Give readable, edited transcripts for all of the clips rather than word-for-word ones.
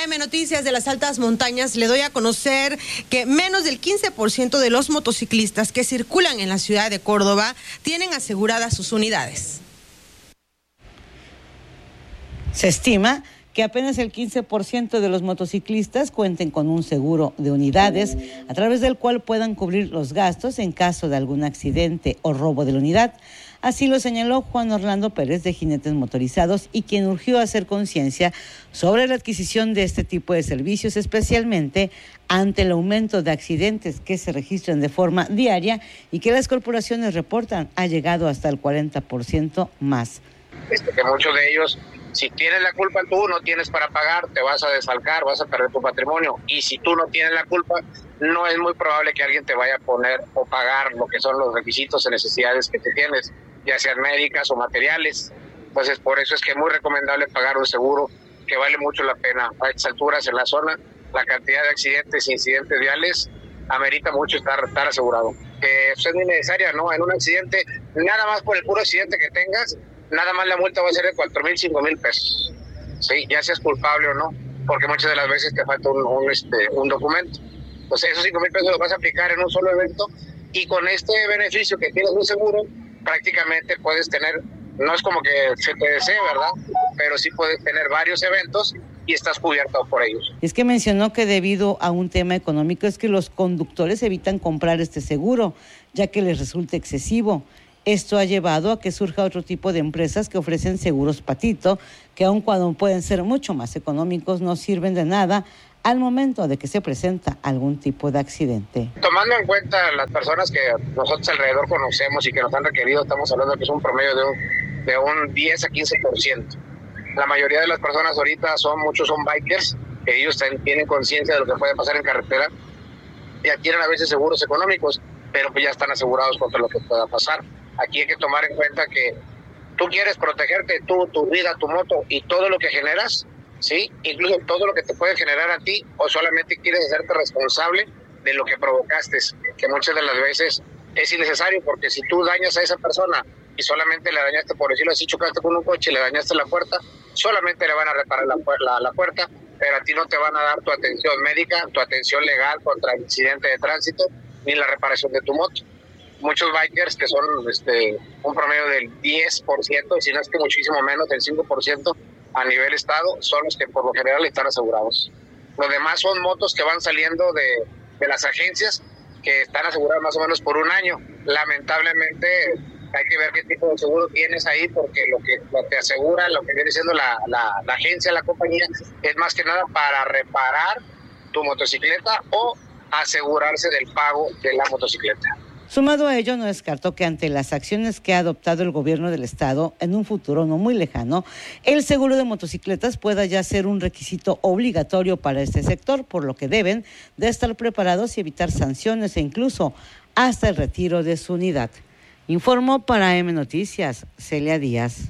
AM Noticias de las altas montañas le doy a conocer que menos del 15% de los motociclistas que circulan en la ciudad de Córdoba tienen aseguradas sus unidades. Se estima que apenas el 15% de los motociclistas cuenten con un seguro de unidades a través del cual puedan cubrir los gastos en caso de algún accidente o robo de la unidad. Así lo señaló Juan Orlando Pérez de Jinetes Motorizados y quien urgió a hacer conciencia sobre la adquisición de este tipo de servicios, especialmente ante el aumento de accidentes que se registran de forma diaria y que las corporaciones reportan ha llegado hasta el 40% más. Que muchos de ellos, si tienes la culpa tú, no tienes para pagar, te vas a desfalcar, vas a perder tu patrimonio. Y si tú no tienes la culpa, no es muy probable que alguien te vaya a poner o pagar lo que son los requisitos y necesidades que te tienes, ya sean médicas o materiales. Entonces, por eso es que es muy recomendable pagar un seguro, que vale mucho la pena. A estas alturas en la zona, la cantidad de accidentes e incidentes viales amerita mucho estar asegurado. Eso es muy necesaria, ¿no? En un accidente, nada más por el puro accidente que tengas, nada más la multa va a ser de 4,000, 5,000 pesos. Sí, ya seas culpable o no, porque muchas de las veces te falta un documento. Entonces, esos 5,000 pesos los vas a aplicar en un solo evento y con este beneficio que tienes un seguro, prácticamente puedes tener, no es como que se te desee, ¿verdad? Pero sí puedes tener varios eventos y estás cubierto por ellos. Es que mencionó que debido a un tema económico es que los conductores evitan comprar este seguro, ya que les resulta excesivo. Esto ha llevado a que surja otro tipo de empresas que ofrecen seguros patito, que aun cuando pueden ser mucho más económicos, no sirven de nada al momento de que se presenta algún tipo de accidente. Tomando en cuenta las personas que nosotros alrededor conocemos y que nos han requerido, estamos hablando que es un promedio de un 10 a 15%. La mayoría de las personas ahorita muchos son bikers, que ellos tienen conciencia de lo que puede pasar en carretera, y adquieren a veces seguros económicos, pero pues ya están asegurados contra lo que pueda pasar. Aquí hay que tomar en cuenta que tú quieres protegerte tú, tu vida, tu moto y todo lo que generas, ¿sí? Incluso todo lo que te puede generar a ti, o solamente quieres hacerte responsable de lo que provocaste, que muchas de las veces es innecesario, porque si tú dañas a esa persona y solamente le dañaste, por decirlo así, chocaste con un coche y le dañaste la puerta, solamente le van a reparar la puerta, pero a ti no te van a dar tu atención médica, tu atención legal contra el incidente de tránsito, ni la reparación de tu moto. Muchos bikers, que son un promedio del 10%, y si no es que muchísimo menos, del 5% a nivel estado, son los que por lo general están asegurados. Los demás son motos que van saliendo de las agencias, que están aseguradas más o menos por un año. Lamentablemente hay que ver qué tipo de seguro tienes ahí, porque lo que te asegura, lo que viene siendo la agencia, la compañía, es más que nada para reparar tu motocicleta o asegurarse del pago de la motocicleta. Sumado a ello, no descartó que ante las acciones que ha adoptado el gobierno del estado en un futuro no muy lejano, el seguro de motocicletas pueda ya ser un requisito obligatorio para este sector, por lo que deben de estar preparados y evitar sanciones e incluso hasta el retiro de su unidad. Informó para AM Noticias, Celia Díaz.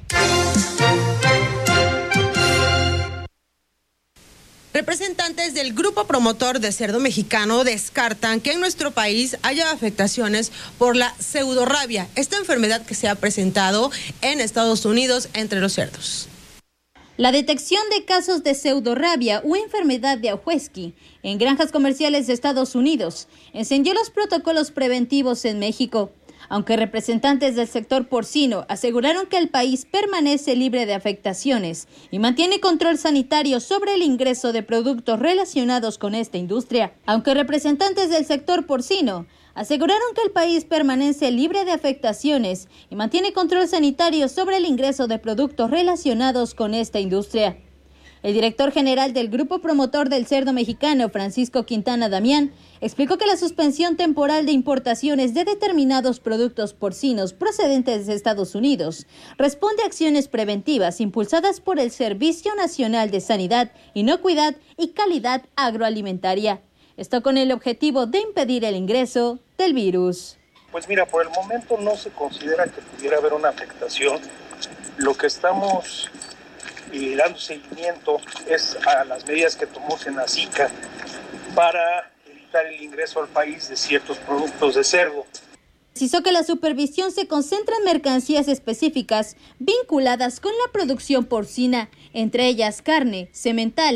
Representantes del Grupo Promotor de Cerdo Mexicano descartan que en nuestro país haya afectaciones por la pseudorrabia, esta enfermedad que se ha presentado en Estados Unidos entre los cerdos. La detección de casos de pseudorrabia o enfermedad de Ahuesqui en granjas comerciales de Estados Unidos encendió los protocolos preventivos en México. Aunque representantes del sector porcino aseguraron que el país permanece libre de afectaciones y mantiene control sanitario sobre el ingreso de productos relacionados con esta industria. Aunque representantes del sector porcino aseguraron que el país permanece libre de afectaciones y mantiene control sanitario sobre el ingreso de productos relacionados con esta industria. El director general del Grupo Promotor del Cerdo Mexicano, Francisco Quintana Damián, explicó que la suspensión temporal de importaciones de determinados productos porcinos procedentes de Estados Unidos responde a acciones preventivas impulsadas por el Servicio Nacional de Sanidad, Inocuidad y Calidad Agroalimentaria. Esto con el objetivo de impedir el ingreso del virus. Pues mira, por el momento no se considera que pudiera haber una afectación. Lo que estamos dando seguimiento es a las medidas que tomó Senacica para evitar el ingreso al país de ciertos productos de cerdo. Precisó que la supervisión se concentra en mercancías específicas vinculadas con la producción porcina, entre ellas carne, sementales,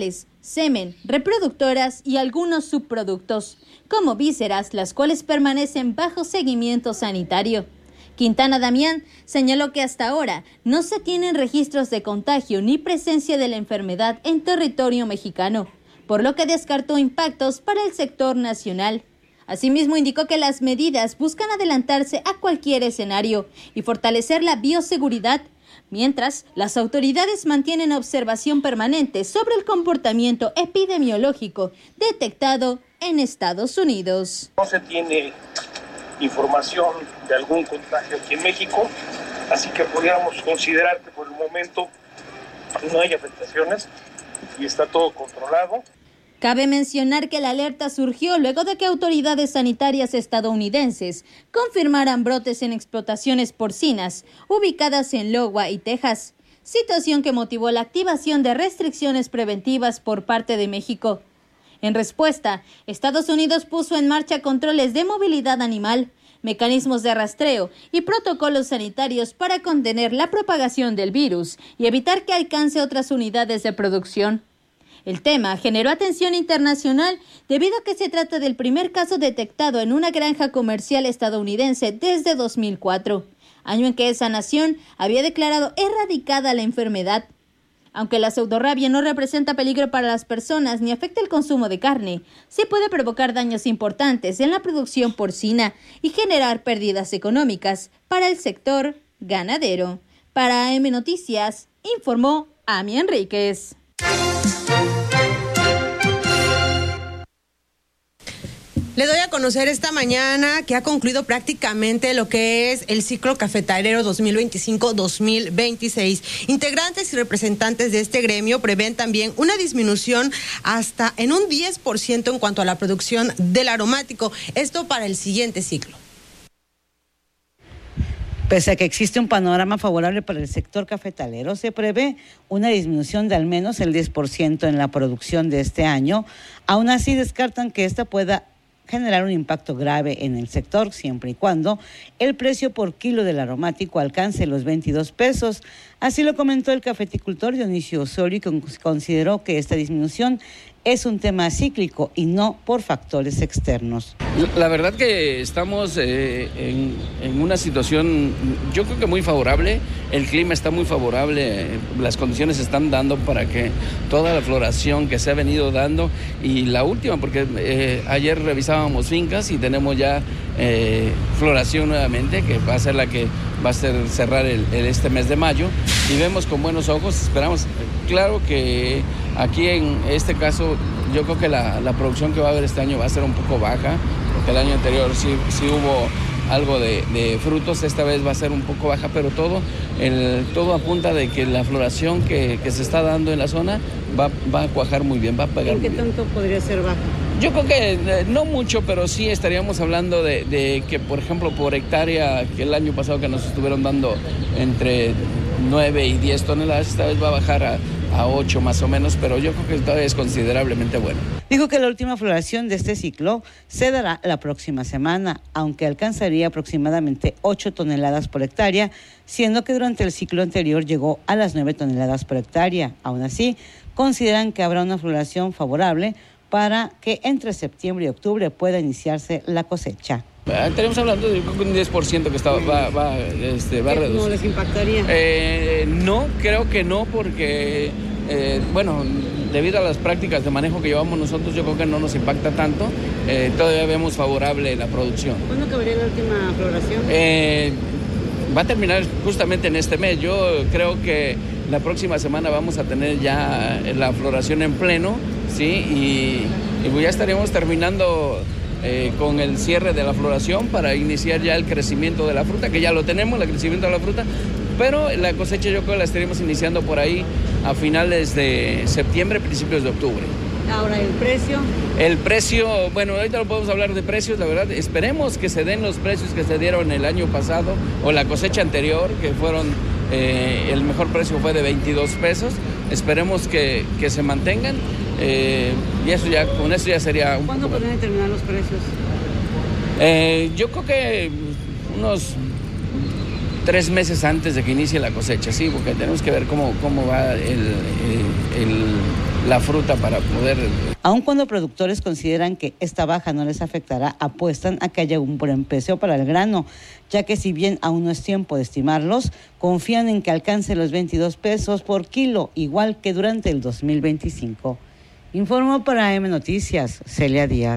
semen, reproductoras y algunos subproductos, como vísceras, las cuales permanecen bajo seguimiento sanitario. Quintana Damián señaló que hasta ahora no se tienen registros de contagio ni presencia de la enfermedad en territorio mexicano, por lo que descartó impactos para el sector nacional. Asimismo, indicó que las medidas buscan adelantarse a cualquier escenario y fortalecer la bioseguridad, mientras las autoridades mantienen observación permanente sobre el comportamiento epidemiológico detectado en Estados Unidos. No se tiene información de algún contagio aquí en México, así que podríamos considerar que por el momento no hay afectaciones y está todo controlado. Cabe mencionar que la alerta surgió luego de que autoridades sanitarias estadounidenses confirmaran brotes en explotaciones porcinas ubicadas en Iowa y Texas, situación que motivó la activación de restricciones preventivas por parte de México. En respuesta, Estados Unidos puso en marcha controles de movilidad animal, mecanismos de rastreo y protocolos sanitarios para contener la propagación del virus y evitar que alcance otras unidades de producción. El tema generó atención internacional debido a que se trata del primer caso detectado en una granja comercial estadounidense desde 2004, año en que esa nación había declarado erradicada la enfermedad. Aunque la pseudorrabia no representa peligro para las personas ni afecta el consumo de carne, sí puede provocar daños importantes en la producción porcina y generar pérdidas económicas para el sector ganadero. Para AM Noticias, informó Ami Enríquez. Le doy a conocer esta mañana que ha concluido prácticamente lo que es el ciclo cafetalero 2025-2026. Integrantes y representantes de este gremio prevén también una disminución hasta en un 10% en cuanto a la producción del aromático. Esto para el siguiente ciclo. Pese a que existe un panorama favorable para el sector cafetalero, se prevé una disminución de al menos el 10% en la producción de este año. Aún así, descartan que esta pueda generar un impacto grave en el sector, siempre y cuando el precio por kilo del aromático alcance los 22 pesos. Así lo comentó el cafeticultor Dionisio Osorio, que consideró que esta disminución es un tema cíclico y no por factores externos. La verdad que estamos en una situación, yo creo que muy favorable. El clima está muy favorable, las condiciones se están dando para que toda la floración que se ha venido dando, y la última, porque ayer revisábamos fincas y tenemos ya floración nuevamente, que va a ser la que va a ser cerrar este mes de mayo, y vemos con buenos ojos, esperamos. Claro que aquí en este caso yo creo que la producción que va a haber este año va a ser un poco baja, porque el año anterior sí hubo algo de frutos, esta vez va a ser un poco baja, pero todo apunta de que la floración que se está dando en la zona va a cuajar muy bien, va a pegar muy bien. ¿En qué tanto podría ser baja? Yo creo que no mucho, pero sí estaríamos hablando de que, por ejemplo, por hectárea, que el año pasado que nos estuvieron dando entre 9 y 10 toneladas, esta vez va a bajar a 8 más o menos, pero yo creo que todavía es considerablemente bueno. Dijo que la última floración de este ciclo se dará la próxima semana, aunque alcanzaría aproximadamente 8 toneladas por hectárea, siendo que durante el ciclo anterior llegó a las 9 toneladas por hectárea. Aún así, consideran que habrá una floración favorable para que entre septiembre y octubre pueda iniciarse la cosecha. Estaremos hablando de un 10% que va a reducir. ¿No les impactaría? No, creo que no, porque debido a las prácticas de manejo que llevamos nosotros, yo creo que no nos impacta tanto. Todavía vemos favorable la producción. ¿Cuándo acabaría la última floración? Va a terminar justamente en este mes. Yo creo que la próxima semana vamos a tener ya la floración en pleno, ¿sí? Y ya estaremos terminando con el cierre de la floración para iniciar ya el crecimiento de la fruta, que ya lo tenemos, el crecimiento de la fruta, pero la cosecha yo creo que la estaremos iniciando por ahí a finales de septiembre, principios de octubre. Ahora, ¿el precio? El precio, bueno, ahorita no podemos hablar de precios, la verdad, esperemos que se den los precios que se dieron el año pasado o la cosecha anterior, que fueron, el mejor precio fue de 22 pesos, esperemos que se mantengan. Y eso ya, con eso ya sería un ¿Cuándo podrían terminar los precios? Yo creo que unos 3 meses antes de que inicie la cosecha, sí, porque tenemos que ver cómo va la fruta para poder... Aun cuando productores consideran que esta baja no les afectará, apuestan a que haya un buen precio para el grano, ya que si bien aún no es tiempo de estimarlos, confían en que alcance los 22 pesos por kilo, igual que durante el 2025. Informó para AM Noticias, Celia Díaz.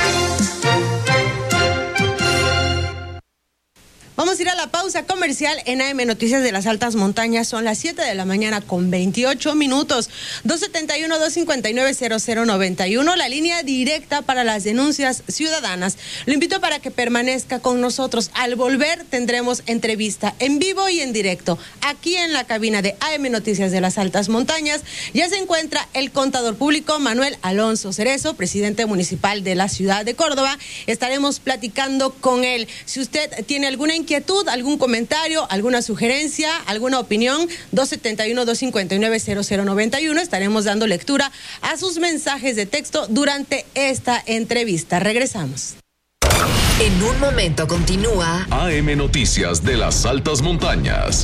Vamos a ir a la pausa comercial en AM Noticias de las Altas Montañas. Son las 7 de la mañana con 28 minutos. 271-259-0091, la línea directa para las denuncias ciudadanas. Lo invito para que permanezca con nosotros. Al volver tendremos entrevista en vivo y en directo. Aquí en la cabina de AM Noticias de las Altas Montañas ya se encuentra el contador público Manuel Alonso Cerezo, presidente municipal de la ciudad de Córdoba. Estaremos platicando con él. Si usted tiene alguna inquietud, algún comentario, alguna sugerencia, alguna opinión, 271-259-0091. Estaremos dando lectura a sus mensajes de texto durante esta entrevista. Regresamos. En un momento continúa AM Noticias de las Altas Montañas.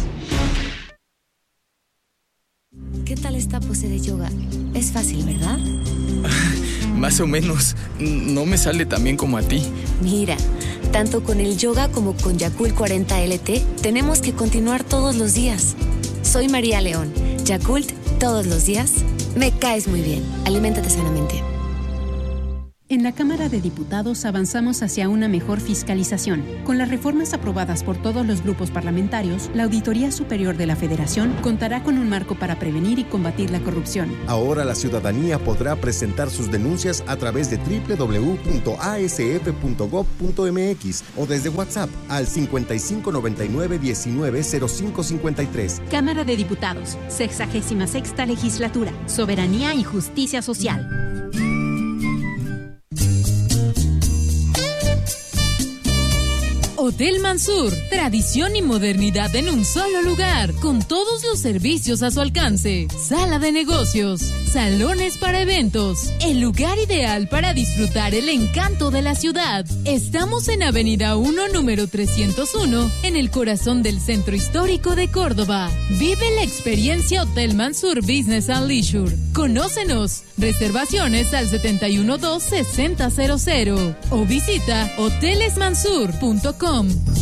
¿Qué tal esta pose de yoga? Es fácil, ¿verdad? Más o menos. No me sale tan bien como a ti. Mira, tanto con el yoga como con Yakult 40 LT, tenemos que continuar todos los días. Soy María León. Yakult, todos los días. Me caes muy bien. Aliméntate sanamente. En la Cámara de Diputados avanzamos hacia una mejor fiscalización. Con las reformas aprobadas por todos los grupos parlamentarios, la Auditoría Superior de la Federación contará con un marco para prevenir y combatir la corrupción. Ahora la ciudadanía podrá presentar sus denuncias a través de www.asf.gov.mx o desde WhatsApp al 5599-190553. Cámara de Diputados, 66ª Legislatura, Soberanía y Justicia Social. Hotel Mansur, tradición y modernidad en un solo lugar, con todos los servicios a su alcance. Sala de negocios, salones para eventos, el lugar ideal para disfrutar el encanto de la ciudad. Estamos en Avenida 1, número 301, en el corazón del centro histórico de Córdoba. Vive la experiencia Hotel Mansur Business and Leisure. Conócenos. Reservaciones al 712-6000 o visita hotelesmansur.com.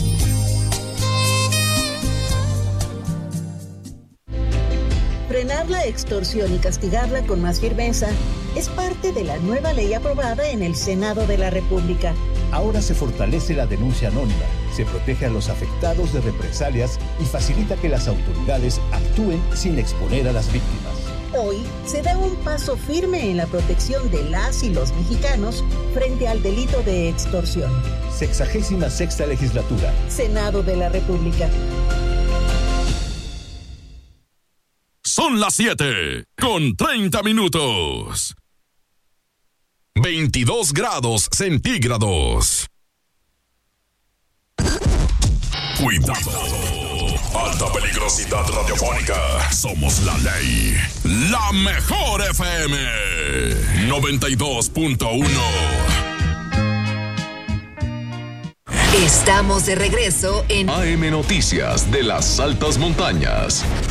Frenar la extorsión y castigarla con más firmeza es parte de la nueva ley aprobada en el Senado de la República. Ahora se fortalece la denuncia anónima, se protege a los afectados de represalias y facilita que las autoridades actúen sin exponer a las víctimas. Hoy se da un paso firme en la protección de las y los mexicanos frente al delito de extorsión. 66ª Legislatura. Senado de la República. Son las 7:30. 22 grados centígrados. Cuidado. Alta peligrosidad radiofónica. Somos la ley. La mejor FM. 92.1. Estamos de regreso en AM Noticias de las Altas Montañas.